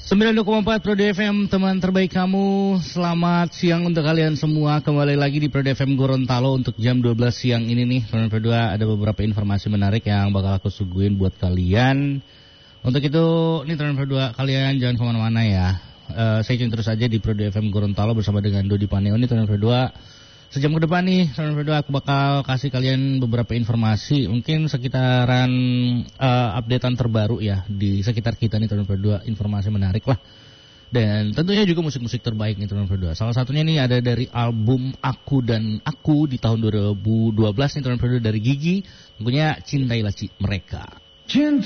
92,4 Prode FM, teman terbaik kamu. Selamat siang untuk kalian semua. Kembali lagi di Prode FM Gorontalo untuk jam 12 siang ini nih. Teman berdua ada beberapa informasi menarik yang bakal aku suguhin buat kalian. Untuk itu, nih teman berdua, kalian jangan kemana-mana ya. Saya tune terus aja di Prode FM Gorontalo bersama dengan Dodi Paneo nih teman berdua. Sejam ke depan nih, teman berdua, aku bakal kasih kalian beberapa informasi, mungkin sekitaran updatean terbaru ya di sekitar kita nih teman berdua, informasi menarik lah. Dan tentunya juga musik-musik terbaik nih teman berdua. Salah satunya nih ada dari album Aku dan Aku di tahun 2012 nih teman berdua dari Gigi, tentunya Cintailah Mereka.